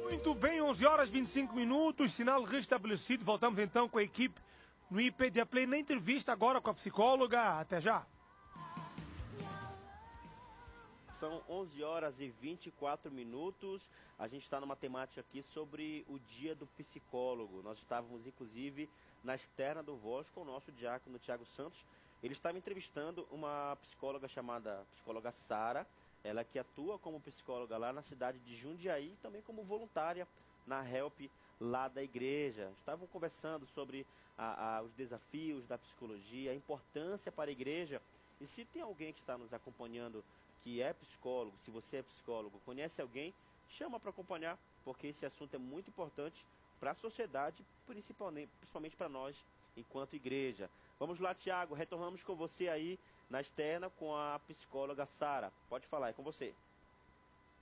Muito bem, 11 horas 25 minutos, sinal restabelecido. Voltamos então com a equipe no IPEDIA Play na entrevista agora com a psicóloga. Até já. São 11 horas e 24 minutos. A gente está numa temática aqui sobre o Dia do Psicólogo. Nós estávamos, inclusive, na externa do Voz com o nosso diácono Tiago Santos. Ele estava entrevistando uma psicóloga chamada psicóloga Sara. Ela que atua como psicóloga lá na cidade de Jundiaí e também como voluntária na HELP lá da igreja. Estavam conversando sobre os desafios da psicologia, a importância para a igreja. E se tem alguém que está nos acompanhando que é psicólogo, se você é psicólogo, conhece alguém, chama para acompanhar, porque esse assunto é muito importante para a sociedade, principalmente para nós, enquanto igreja. Vamos lá, Tiago, retornamos com você aí na externa com a psicóloga Sara. Pode falar, é com você.